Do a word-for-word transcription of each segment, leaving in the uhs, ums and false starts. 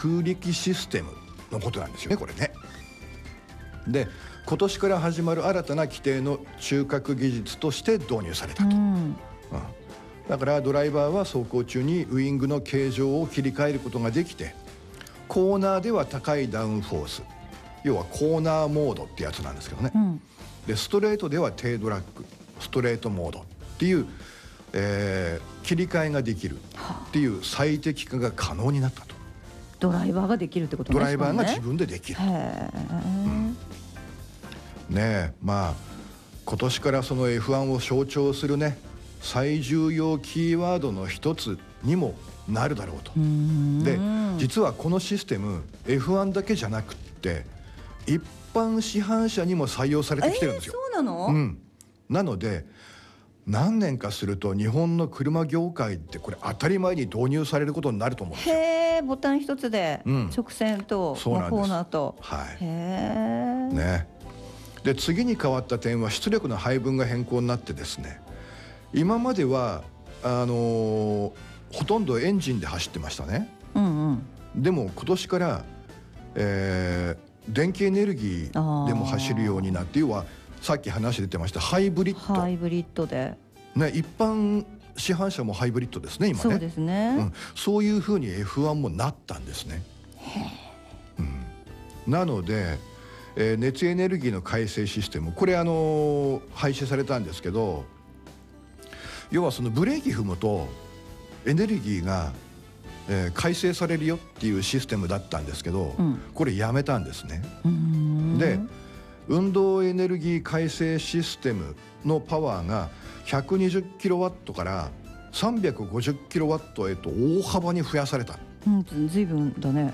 空力システムのことなんですよね、これね。で今年から始まる新たな規定の中核技術として導入されたと、うんうん、だからドライバーは走行中にウイングの形状を切り替えることができて、コーナーでは高いダウンフォース、要はコーナーモードってやつなんですけどね、うん、でストレートでは低ドラッグストレートモードっていう、えー、切り替えができるっていう最適化が可能になったと。 ドライバーができるってことですかね。 ドライバーが自分でできる。へー、うんねえ、まあ今年からその エフワン を象徴するね最重要キーワードの一つにもなるだろうと。で実はこのシステム エフワン だけじゃなくって一般市販車にも採用されてきてるんですよ。 えー、そうなの？ うん、なので何年かすると日本の車業界ってこれ当たり前に導入されることになると思うんですよ。 へー、ボタン一つで直線と、うん、まあ、コーナーと、 はい、 へー、 ね。で次に変わった点は出力の配分が変更になってですね、今まではあのー、ほとんどエンジンで走ってましたね、うんうん、でも今年から、えー、電気エネルギーでも走るようになって、要はさっき話出てましたハイブリッド、 ハイブリッドで、 ね、一般市販車もハイブリッドですね今ね。 そうですね、 うん、そういうふうに エフワン もなったんですね、うん、なのでえー、熱エネルギーの改正システム、これあのー、廃止されたんですけど、要はそのブレーキ踏むとエネルギーが、えー、改正されるよっていうシステムだったんですけど、うん、これやめたんですね。で運動エネルギー改正システムのパワーが ひゃくにじゅっキロワット からさんびゃくごじゅっキロワット へと大幅に増やされた、 うん、随分だね、はい、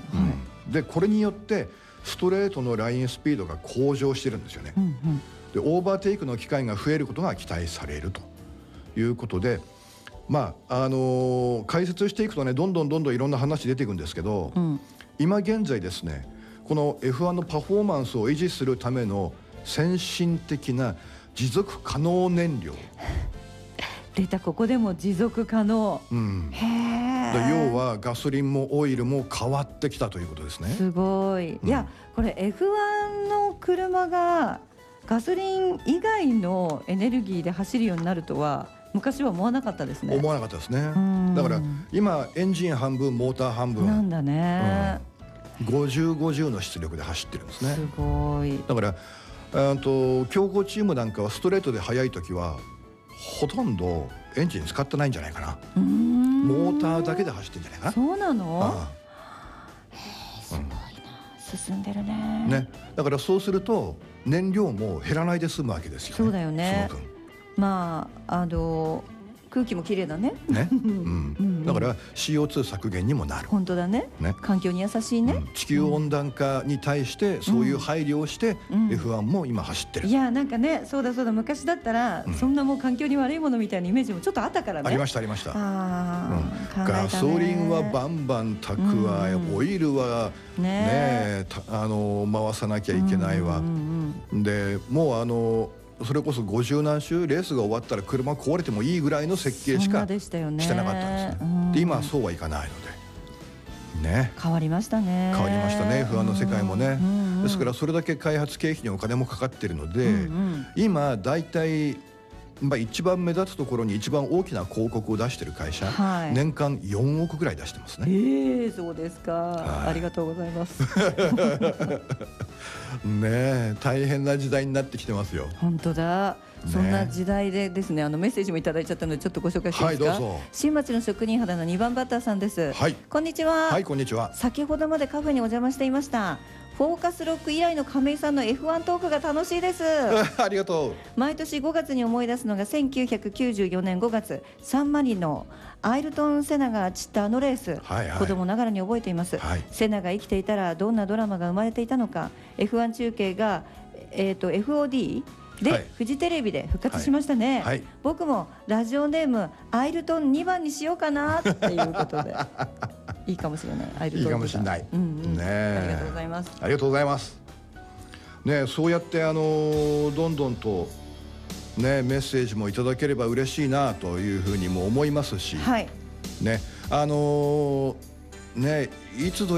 でこれによってストレートのラインスピードが向上してるんですよね、うんうん、でオーバーテイクの機会が増えることが期待されるということで、まああのー、解説していくとねどんどんどんどんいろんな話出ていくんですけど、うん、今現在ですねこの エフワン のパフォーマンスを維持するための先進的な持続可能燃料出た、ここでも持続可能、うん、へー、要はガソリンもオイルも変わってきたということですね。 すごい、うん、いやこれ エフワン の車がガソリン以外のエネルギーで走るようになるとは昔は思わなかったですね。 思わなかったですね。だから今エンジン半分モーター半分なんだね、 うん、ごじゅうごじゅうの出力で走ってるんですね。 すごい。 だからあと強豪チームなんかはストレートで速い時はほとんどエンジン使ってないんじゃないかな。うーん、モーターだけで走ってるんじゃないかな。 そうなの？ ああ、 へー、すごいな、うん、進んでる ね, ねだからそうすると燃料も減らないで済むわけですよね。 そうだよね。 その分まああの空気もきれいだね。 ね、うん、だから シーオーツー 削減にもなる。 本当だ ね, ね環境に優しいね、うん、 地球温暖化に対してそういう配慮をして、うん、エフワン も今走ってる。 いやなんかね、そうだそうだ、昔だったら、うん、そんなもう環境に悪いものみたいなイメージもちょっとあったからね。 ありましたありました。 あ、 うん、ガソリンはバンバン蓄え、うん、オイルはね, ねあの回さなきゃいけないわ、うんうんうん、でもうあのそれこそごじゅう何周レースが終わったら車壊れてもいいぐらいの設計しかしてなかったんですね。で今はそうはいかないのでね、 変わりましたね。 変わりましたね、エフワン の世界もね、うんうん、ですからそれだけ開発経費にお金もかかってるので、うんうん、今だいたいまあ、一番目立つところに一番大きな広告を出している会社、はい、年間よんおくぐらい出してますね。 えー、そうですか、はい、ありがとうございますねえ、大変な時代になってきてますよ。 本当だ、ね、そんな時代でですね、あのメッセージもいただいちゃったのでちょっとご紹介していいですか。はい、どうぞ。新町の職人肌のにばんバッターさんです。はい、こんにちは。 はい、こんにちは。 先ほどまでカフェにお邪魔していました。フォーカスロック以来の亀井さんの エフワン トークが楽しいですありがとう。 毎年ごがつに思い出すのがせんきゅうひゃくきゅうじゅうよねんごがつサンマリノアイルトン・セナが散ったあのレース、はいはい、子供ながらに覚えています、はい、セナが生きていたらどんなドラマが生まれていたのか。 エフワン 中継が、えー、と エフオーディー で、はい、フジテレビで復活しましたね、はいはい、僕もラジオネームアイルトンにばんにしようかなっていうことでいいかもしれない。アイルトンとかいいかもしれない、うんうん、ね、ありがとうございます。 ありがとうございます、ね、そうやってあのー、どんどんと、ね、メッセージもいただければ嬉しいなというふうにも思いますし、はい、ね、あのー、ね、いつぞ